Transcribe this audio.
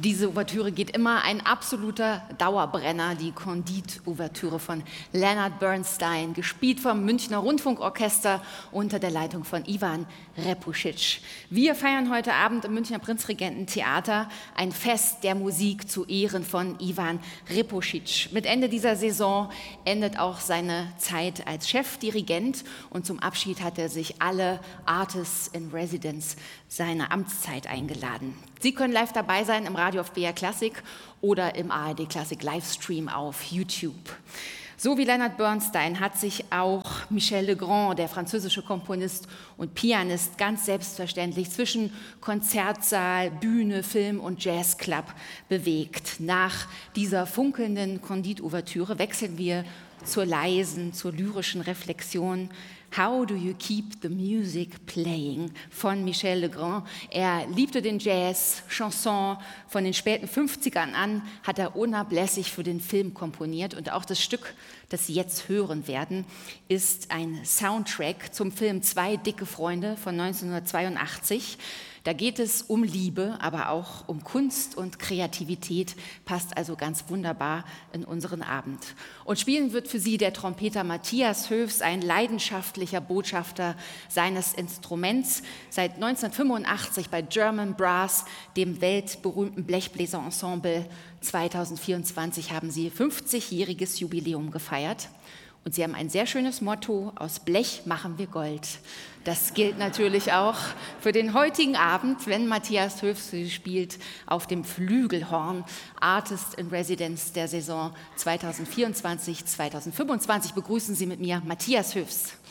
Diese Ouvertüre geht immer, ein absoluter Dauerbrenner, die Condit-Ouvertüre von Leonard Bernstein, gespielt vom Münchner Rundfunkorchester unter der Leitung von Ivan Repušić. Wir feiern heute Abend im Münchner Prinzregententheater ein Fest der Musik zu Ehren von Ivan Repušić. Mit Ende dieser Saison endet auch seine Zeit als Chefdirigent und zum Abschied hat er sich alle Artists in Residence seiner Amtszeit eingeladen. Sie können live dabei sein im Radio auf BR Classic oder im ARD Classic Livestream auf YouTube. So wie Leonard Bernstein hat sich auch Michel Legrand, der französische Komponist und Pianist, ganz selbstverständlich zwischen Konzertsaal, Bühne, Film und Jazzclub bewegt. Nach dieser funkelnden Condit-Ouvertüre wechseln wir zur leisen, zur lyrischen Reflexion How do you keep the music playing von Michel Legrand. Er liebte den Jazz, Chanson. Von den späten 50ern an hat er unablässig für den Film komponiert. Und auch das Stück, das Sie jetzt hören werden, ist ein Soundtrack zum Film Zwei dicke Freunde von 1982. Da geht es um Liebe, aber auch um Kunst und Kreativität, passt also ganz wunderbar in unseren Abend. Und spielen wird für Sie der Trompeter Matthias Hoefs, ein leidenschaftlicher Botschafter seines Instruments. Seit 1985 bei German Brass, dem weltberühmten Blechbläserensemble. 2024 haben Sie 50-jähriges Jubiläum gefeiert. Und Sie haben ein sehr schönes Motto: Aus Blech machen wir Gold. Das gilt natürlich auch für den heutigen Abend, wenn Matthias Hoefs spielt auf dem Flügelhorn, Artist in Residence der Saison 2024-2025. Begrüßen Sie mit mir Matthias Hoefs.